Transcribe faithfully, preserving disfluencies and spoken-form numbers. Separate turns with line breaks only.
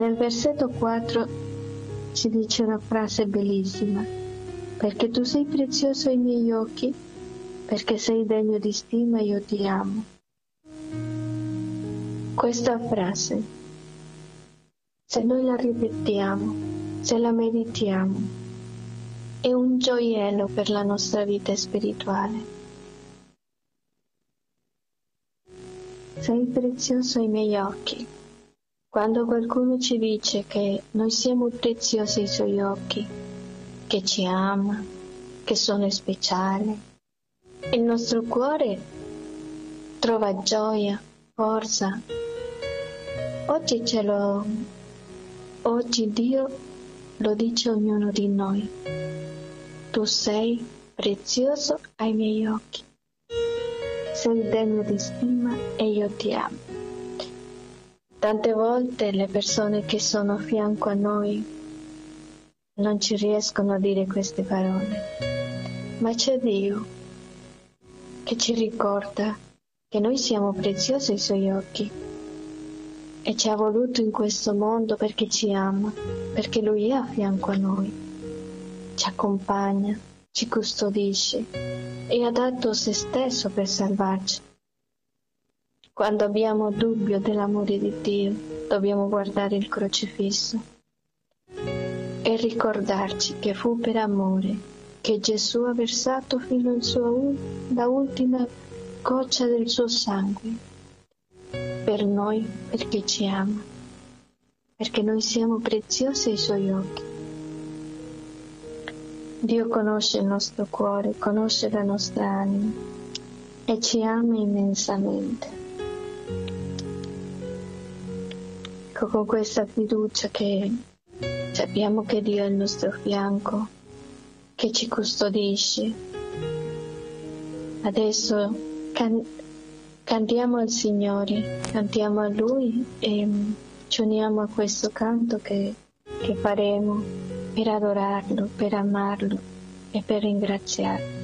Nel versetto quattro ci dice una frase bellissima: perché tu sei prezioso ai miei occhi, perché sei degno di stima, io ti amo. Questa frase, se noi la ripetiamo, se la meditiamo, è un gioiello per la nostra vita spirituale. Sei prezioso ai miei occhi. Quando qualcuno ci dice che noi siamo preziosi ai suoi occhi, che ci ama, che sono speciali, il nostro cuore trova gioia, forza. Oggi ce lo, oggi Dio lo dice a ognuno di noi. Tu sei prezioso ai miei occhi. Sei degno di stima e io ti amo. Tante volte le persone che sono a fianco a noi non ci riescono a dire queste parole, ma c'è Dio che ci ricorda che noi siamo preziosi ai suoi occhi e ci ha voluto in questo mondo perché ci ama, perché Lui è a fianco a noi, ci accompagna, ci custodisce e ha dato se stesso per salvarci. Quando abbiamo dubbio dell'amore di Dio, dobbiamo guardare il crocifisso e ricordarci che fu per amore che Gesù ha versato fino al suo, la ultima goccia del suo sangue, per noi, perché ci ama, perché noi siamo preziosi ai suoi occhi. Dio conosce il nostro cuore, conosce la nostra anima e ci ama immensamente. Ecco, con questa fiducia che sappiamo che Dio è al nostro fianco, che ci custodisce, adesso can- cantiamo al Signore, cantiamo a Lui e ci uniamo a questo canto che, che faremo per adorarlo, per amarlo e per ringraziarlo.